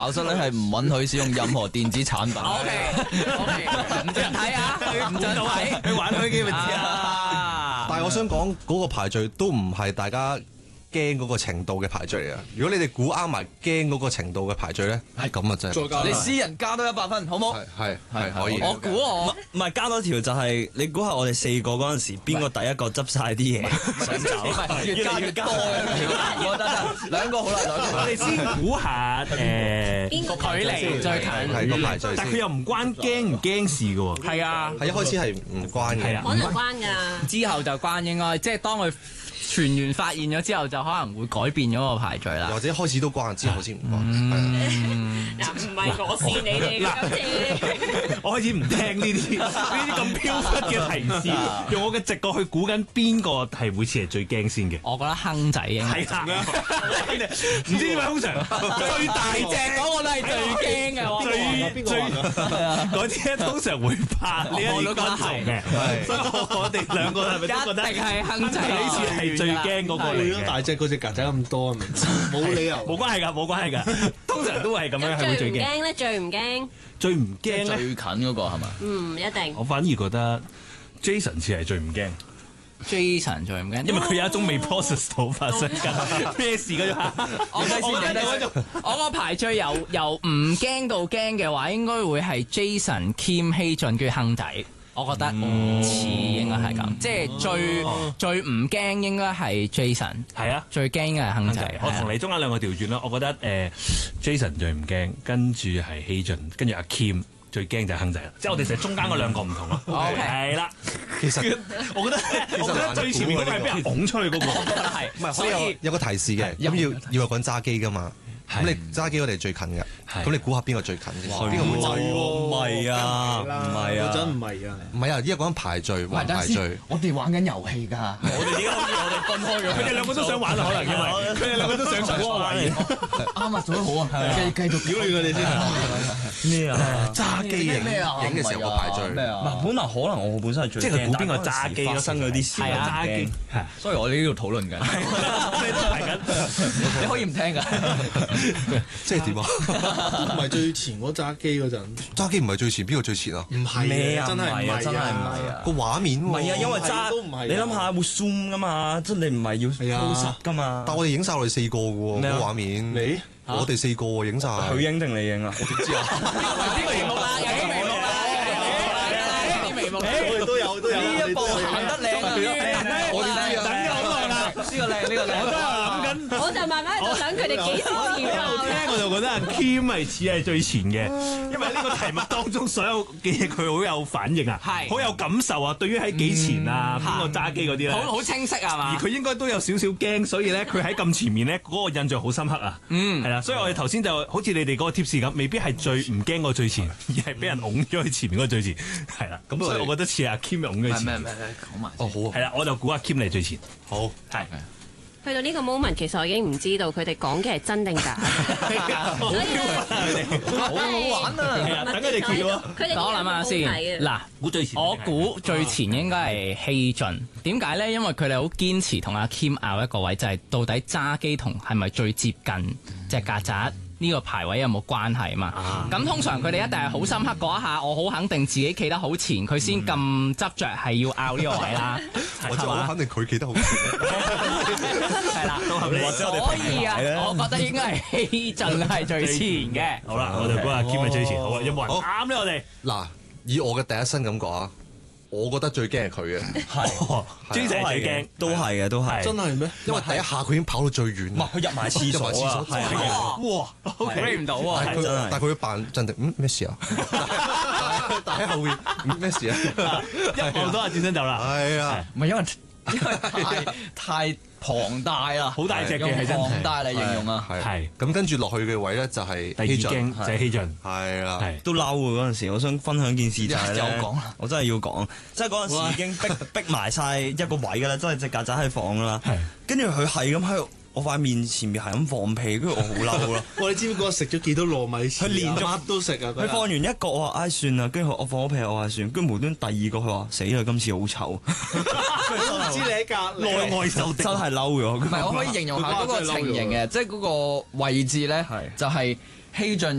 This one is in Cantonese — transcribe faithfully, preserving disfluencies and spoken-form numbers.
考室咧係唔允許使用任何電子產品。 O K，O K， 唔准睇啊，唔准睇， 去玩虛機咪知啊！ 但係我想講嗰個排序都唔係大家驚嗰個程度嘅排序嚟啊！如果你哋估啱埋驚嗰個程度嘅排序咧，係咁啊真係。 你私人加多一百分，好冇？ 係係係可以。 我估我唔係加多條就係你估下我哋四個嗰陣時邊個第一個執晒啲嘢想走？ 越加越多嘅，我覺得兩個好啦，兩個。 我哋先估下誒邊個距離最近？ 係個排序先。 但佢又唔關驚唔驚事嘅喎。 係啊， 係一開始係唔關嘅。 係啊可能關㗎。 之後就關應該，即係當佢全員發現咗之後，就可能會改變咗個排序啦。 或者開始都關，之後先唔關。 嗱，唔係我試你哋嘅今次。 我開始唔聽呢啲呢啲咁飄忽嘅提示，用我嘅直覺去估緊邊個係會似係最驚先嘅。 我覺得亨仔應該係啦，唔知點解通常最大隻嗰個都係最驚嘅。 最最嗰啲咧通常會怕呢一啲軍種嘅，所以我哋兩個係咪都覺得一定係亨仔呢次係最驚嗰個嚟嘅？ 大隻嗰隻曱甴咁多，冇理由。 冇關係㗎，冇關係㗎，通常都係咁樣係會最唔最驚。 驚咧？最唔驚？ 最唔驚咧？ 最近嗰個係嘛？ 嗯，一定。 我反而覺得 Jason 似係最唔驚， Jason 最唔驚， 因為佢有一種未 process 到發生緊咩事嗰種。 我覺得我個排序由由唔驚到驚嘅話，應該會係 Jason、Kim、希俊跟住亨仔。我覺得似應該係咁，即係最最唔驚應該係 Jason， 係啊， 最驚應該係亨仔。 我同你中間兩個調轉啦，我覺得誒 Jason 最唔驚，跟住係希俊，跟住阿 Kim 最驚就係亨仔啦。即係我哋成日中間嗰兩個唔同咯。係啦， 其實我覺得我覺得最前面嗰個係俾人拱出去嗰個。 係， 唔係，所以有有個提示嘅，咁要要有個人揸機㗎嘛。咁你揸機我哋最近嘅，咁你估下邊個最近先？邊個會揸？ 唔係啊，唔係啊， 真唔係啊！ 唔係啊，依家講緊排序，玩排序。 我哋玩緊遊戲㗎。 我哋點解好似我哋分開咗？佢哋兩個都想玩啊，可能因為佢哋兩個都想坐嗰個位。 啱啊，做得好啊，繼繼續屌你佢哋先。 咩啊？ 揸機影咩啊？ 影嘅時候個排序。 咩唔係啊？ 本來可能我本身係最即係佢估邊個驚揸機發生嗰啲事， 係啊揸機係。 所以我哋呢度討論緊。 你都排緊， 你可以唔聽㗎。 即係點啊？ 唔係最前嗰揸機嗰陣， 揸機唔係最前，邊個最前啊？ 唔係咩啊真係唔係啊！ 真係唔係啊！ 個畫面喎。 唔係啊，因為係揸都唔係啊你諗下會 zoom 噶嘛，即係你唔係要係啊 close up 噶嘛。 但我哋影晒我哋四個嘅喎， 咩啊個畫面。 你我哋四個喎影晒。 佢影定你影啊？ 我點知啊？ 呢個題目啦，有啲眉目啦，有啲眉目啦， 我哋都有都有呢一步行得靚啊！ 我點知啊？ 等咗好耐啦， 呢個靚，呢個靚， 我都係諗緊。 我就慢慢喺度等佢哋幾時一跳路聽啊！ 我就覺得阿 Kim 係似係最前嘅，因為呢個題目當中所有嘅嘢佢好有反應啊， 係好有感受啊。對於喺幾前啊，邊個揸機嗰啲咧， 好好清晰係嘛？ 而佢應該都有少少驚，所以咧佢喺咁前面咧嗰個印象好深刻啊。 嗯係啦，所以我哋頭先就好似你哋嗰個貼士咁，未必係最唔驚個最前，而係俾人擁咗去前面嗰個最前。係啦，咁所以我覺得似阿 Kim 擁咗去前。 咩咩咩，講埋。 哦好啊。 係啦，我就估阿 Kim 嚟最前。 好。 係。 去到呢個 moment，其實我已經唔知道佢哋講嘅係真定假。 好飄忽啊！佢哋好好玩啊！ 係啊，等佢哋揭咯。 佢哋我諗下先，嗱， 估最前。 我估最前應該係希俊，點解咧？因為佢哋好堅持同阿 Kim 拗一個位，就係到底揸機同係咪最接近隻曱甴呢個排位有冇關係嘛？咁通常佢哋一定係好深刻嗰一下，我好肯定自己企得好前，佢先咁執着係要拗呢個位啦。 我就好肯定佢企得好前。 係啦，所以啊，我覺得應該係希俊係最前嘅。 好啦，我就估阿 Kim 係最前。好啊，有冇人啱咧？我哋嗱，以我嘅第一身感覺啊，我覺得最驚係佢嘅。 係 Jason 係最驚， 都係嘅，都係。 真係咩？ 因為第一下佢已經跑到最遠。 唔係佢入埋廁所啊，係啊， 哇，OK 唔到喎， 但係佢真係但係佢要扮鎮定，嗯咩事啊？但喺後面嗯咩事啊？ 一望到阿轉身走啦。 係啊， 唔係因為因為太太龐大啦， 好大隻嘅係真係龐大嚟形容啊。 係係咁跟住落去嘅位咧就係第二驚就係希俊， 係啦， 係都嬲啊！嗰陣時，我想分享件事就係咧又講啦， 我真係要講，即係嗰陣時已經逼逼埋晒一個位㗎啦，真係隻曱甴喺房㗎啦。 係跟住佢係咁喺度我塊面前面係咁放屁，跟住我好嬲咯。 哇！你知唔知嗰日食咗幾多糯米糍啊？ 佢連續乜都食啊！ 佢放完一個我話唉算啦，跟住我放咗屁我話算，跟住無端第二個佢話死啦，今次好臭， 佢都唔知你喺隔離。 內外受敵。 真係嬲咗。 唔係，我可以形容下嗰個情形嘅，即係嗰個位置咧，就係希俊